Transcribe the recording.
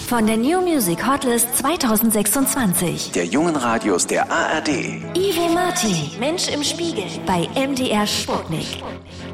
Von der New Music Hotlist 2026. Der jungen Radios der ARD. Ivo Martin, Mensch im Spiegel bei MDR Sputnik.